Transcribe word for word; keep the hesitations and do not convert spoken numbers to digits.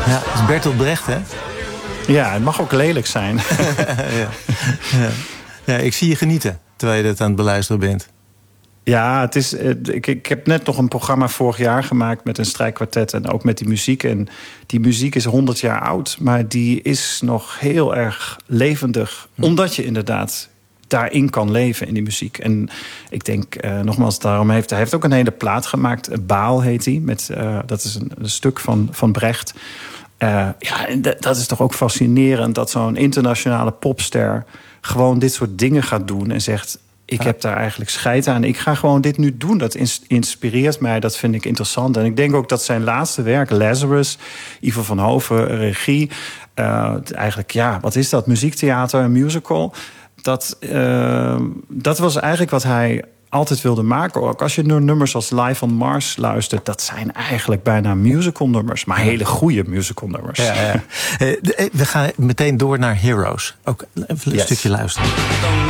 Ja, dat is Bertolt Brecht, hè? Ja, het mag ook lelijk zijn. ja. Ja. Ja, ik zie je genieten terwijl je dat aan het beluisteren bent. Ja, het is, ik, ik heb net nog een programma vorig jaar gemaakt met een strijkkwartet en ook met die muziek. En die muziek is honderd jaar oud, maar die is nog heel erg levendig. Hm. Omdat je inderdaad daarin kan leven in die muziek. En ik denk, uh, nogmaals, daarom heeft hij heeft ook een hele plaat gemaakt. Baal heet hij. Met, uh, dat is een, een stuk van, van Brecht. Uh, ja, en d- dat is toch ook fascinerend dat zo'n internationale popster gewoon dit soort dingen gaat doen en zegt: ik ja. heb daar eigenlijk scheid aan. Ik ga gewoon dit nu doen. Dat ins- inspireert mij. Dat vind ik interessant. En ik denk ook dat zijn laatste werk, Lazarus, Ivo van Hoven, regie. Uh, eigenlijk, ja, wat is dat? Muziektheater, een musical. Dat, uh, dat was eigenlijk wat hij altijd wilde maken. Ook als je naar nummers als Live on Mars luistert, dat zijn eigenlijk bijna musical nummers. Maar hele goede musical nummers. Ja, ja. We gaan meteen door naar Heroes. Ook even een yes. stukje luisteren.